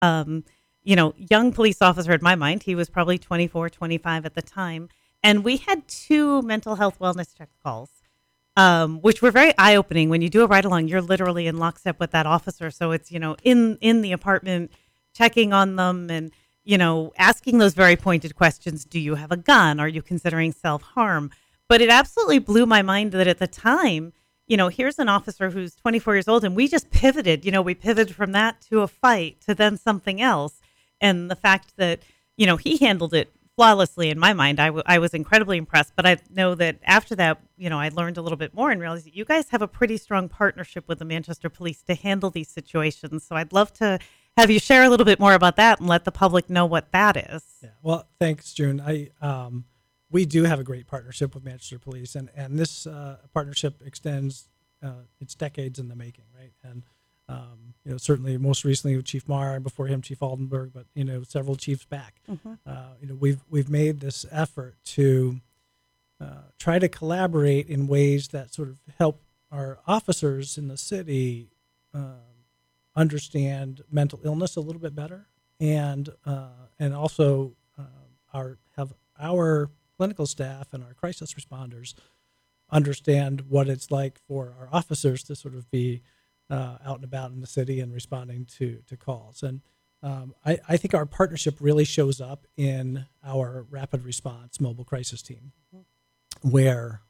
um, young police officer in my mind. He was probably 24, 25 at the time. And we had two mental health wellness check calls, which were very eye opening. When you do a ride along, you're literally in lockstep with that officer. So it's, in the apartment, checking on them and, asking those very pointed questions. Do you have a gun? Are you considering self harm? But it absolutely blew my mind that at the time, here's an officer who's 24 years old and we just pivoted. We pivoted from that to a fight to then something else. And the fact that, he handled it flawlessly in my mind, I was incredibly impressed. But I know that after that, I learned a little bit more and realized that you guys have a pretty strong partnership with the Manchester Police to handle these situations. So I'd love to have you share a little bit more about that and let the public know what that is. Yeah, well, thanks, June. We do have a great partnership with Manchester Police, and this partnership extends, it's decades in the making, right? And certainly most recently with Chief Marr, and before him Chief Aldenberg, but several chiefs back. Mm-hmm. We've made this effort to try to collaborate in ways that sort of help our officers in the city understand mental illness a little bit better, and also have our clinical staff and our crisis responders understand what it's like for our officers to sort of be out and about in the city and responding to calls. And I think our partnership really shows up in our rapid response mobile crisis team, where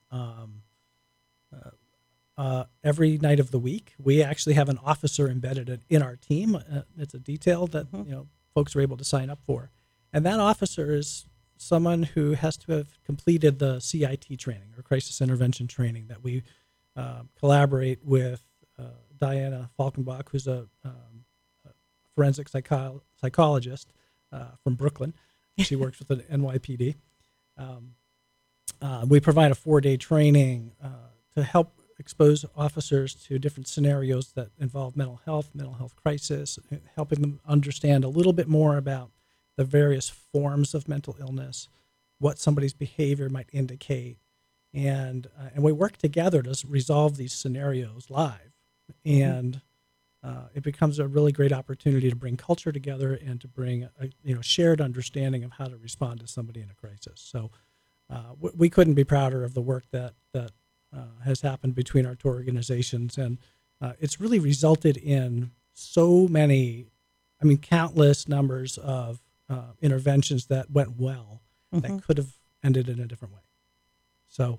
every night of the week we actually have an officer embedded in our team. It's a detail that folks are able to sign up for, and that officer is someone who has to have completed the CIT training or crisis intervention training that we collaborate with Diana Falkenbach, who's a forensic psychologist from Brooklyn. She works with the NYPD. We provide a 4-day training to help expose officers to different scenarios that involve mental health crisis, helping them understand a little bit more about the various forms of mental illness, what somebody's behavior might indicate, and we work together to resolve these scenarios live, and it becomes a really great opportunity to bring culture together and to bring a shared understanding of how to respond to somebody in a crisis. So we couldn't be prouder of the work that has happened between our two organizations, and it's really resulted in so many, countless numbers of interventions that went well, mm-hmm. that could have ended in a different way. So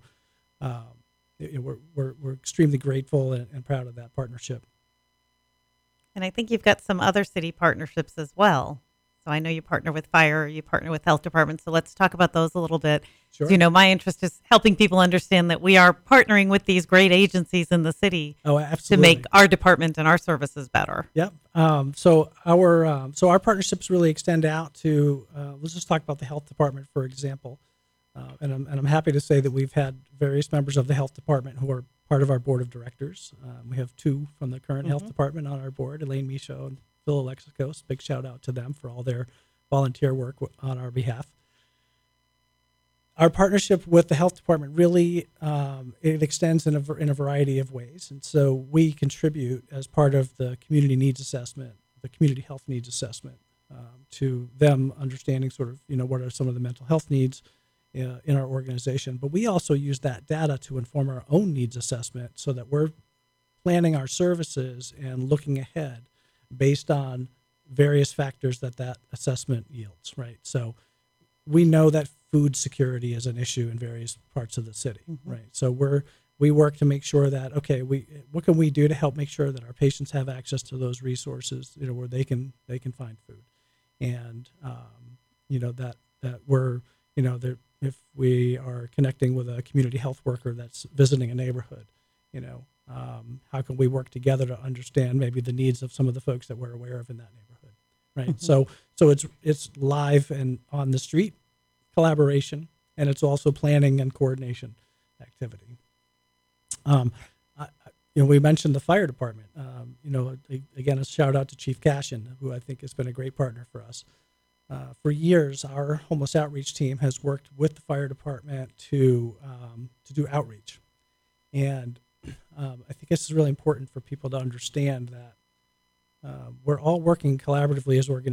we're extremely grateful and proud of that partnership. And I think you've got some other city partnerships as well. So I know you partner with fire, you partner with health departments. So let's talk about those a little bit. Sure. My interest is helping people understand that we are partnering with these great agencies in the city to make our department and our services better. Yep. So our partnerships really extend out to, let's just talk about the health department, for example. And I'm happy to say that we've had various members of the health department who are part of our board of directors. We have two from the current mm-hmm. health department on our board, Elaine Michaud and Phil Alexakos. Big shout out to them for all their volunteer work on our behalf. Our partnership with the health department really it extends in a variety of ways, and so we contribute as part of the community needs assessment, the community health needs assessment, to them understanding sort of what are some of the mental health needs in our organization. But we also use that data to inform our own needs assessment, so that we're planning our services and looking ahead based on various factors that assessment yields, right? So we know that food security is an issue in various parts of the city, mm-hmm. right? So we work to make sure that, what can we do to help make sure that our patients have access to those resources, where they can find food, and that we're, if we are connecting with a community health worker that's visiting a neighborhood, how can we work together to understand maybe the needs of some of the folks that we're aware of in that neighborhood, right? Mm-hmm. So it's live and on the street collaboration, and it's also planning and coordination activity. We mentioned the fire department. Again, a shout out to Chief Cashin, who I think has been a great partner for us. For years, our homeless outreach team has worked with the fire department to do outreach, and I think this is really important for people to understand that we're all working collaboratively as organizations.